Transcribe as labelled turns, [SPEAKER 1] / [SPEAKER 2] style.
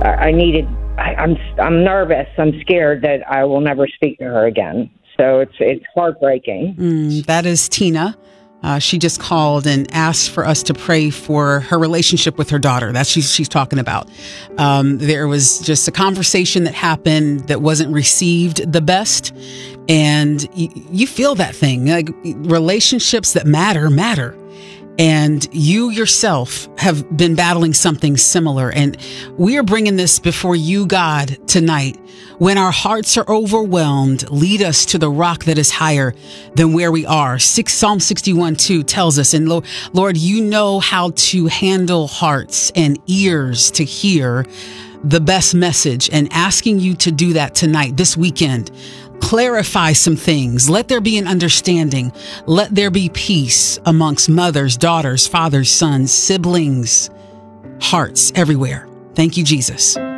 [SPEAKER 1] I'm nervous. I'm scared that I will never speak to her again. So it's heartbreaking.
[SPEAKER 2] That is Tina. She just called and asked for us to pray for her relationship with her daughter. That's she's talking about. There was just a conversation that happened that wasn't received the best. And you feel that thing, like relationships that matter. And you yourself have been battling something similar. And we are bringing this before you, God, tonight. When our hearts are overwhelmed, lead us to the rock that is higher than where we are. Psalm 61:2 tells us, and Lord, you know how to handle hearts and ears to hear the best message, and asking you to do that tonight, this weekend. Clarify some things. Let there be an understanding. Let there be peace amongst mothers, daughters, fathers, sons, siblings, hearts everywhere. Thank you, Jesus.